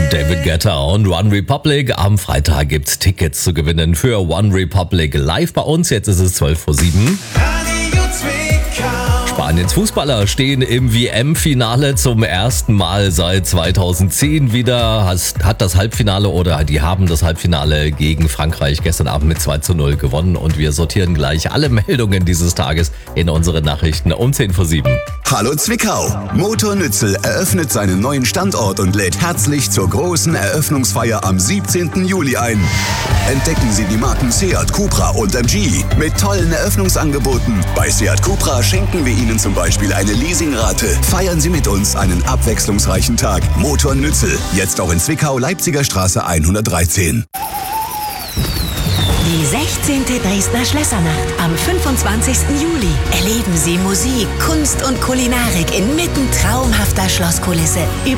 David Guetta und One Republic. Am Freitag gibt's Tickets zu gewinnen für One Republic live bei uns. Jetzt ist es 12:07 Uhr. Spaniens Fußballer stehen im WM-Finale zum ersten Mal seit 2010 wieder. Hat das Halbfinale oder die haben das Halbfinale gegen Frankreich gestern Abend mit 2:0 gewonnen. Und wir sortieren gleich alle Meldungen dieses Tages in unsere Nachrichten um 10:07 Uhr. Hallo Zwickau! Motor Nützel eröffnet seinen neuen Standort und lädt herzlich zur großen Eröffnungsfeier am 17. Juli ein. Entdecken Sie die Marken Seat, Cupra und MG mit tollen Eröffnungsangeboten. Bei Seat Cupra schenken wir Ihnen zum Beispiel eine Leasingrate. Feiern Sie mit uns einen abwechslungsreichen Tag. Motor Nützel, jetzt auch in Zwickau, Leipziger Straße 113. Die 16. Dresdner Schlössernacht am 25. Juli. Erleben Sie Musik, Kunst und Kulinarik inmitten traumhafter Schlosskulisse.